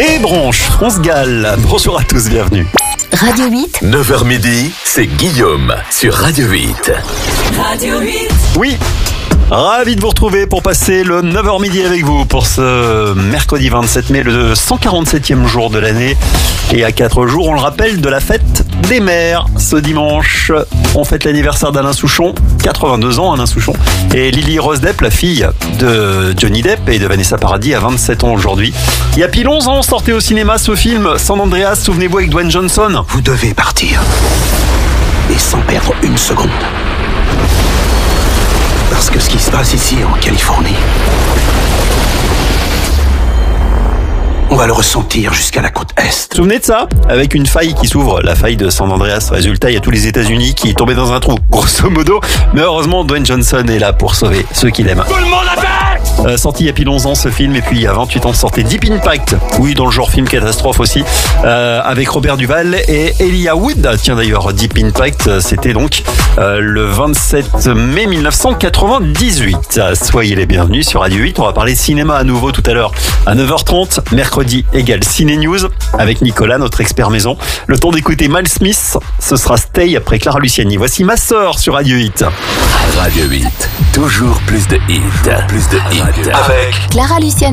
Les bronches, on se gale. Bonjour à tous, bienvenue. Radio 8. 9h midi, c'est Guillaume sur Radio 8. Radio 8. Oui, ravi de vous retrouver pour passer le 9h midi avec vous pour ce mercredi 27 mai, le 147e jour de l'année. Et à 4 jours, on le rappelle, de la fête des mères. Ce dimanche, on fête l'anniversaire d'Alain Souchon, 82 ans Alain Souchon. Et Lily Rose Depp, la fille de Johnny Depp et de Vanessa Paradis, a 27 ans aujourd'hui. Il y a pile 11 ans, sortait au cinéma ce film, San Andreas, souvenez-vous, avec Dwayne Johnson. Vous devez partir. Et sans perdre une seconde. Parce que ce qui se passe ici, en Californie, on va le ressentir jusqu'à la côte Est. Vous vous souvenez de ça? Avec une faille qui s'ouvre, la faille de San Andreas. Résultat, il y a tous les États-Unis qui tombaient dans un trou, grosso modo. Mais heureusement, Dwayne Johnson est là pour sauver ceux qu'il aime. Tout le monde a fait! Sorti il y a pile 11 ans ce film, et puis il y a 28 ans sortait Deep Impact, oui, dans le genre film catastrophe aussi, avec Robert Duval et Elijah Wood. Tiens d'ailleurs, Deep Impact, c'était donc le 27 mai 1998. Soyez les bienvenus sur Radio 8, on va parler cinéma à nouveau tout à l'heure à 9h30, mercredi égale Ciné News, avec Nicolas, notre expert maison. Le temps d'écouter Mal Smith, ce sera Stay après Clara Luciani. Voici Ma Sœur sur Radio 8. Radio 8, toujours plus de hits. Plus de hits. Avec Clara Luciani.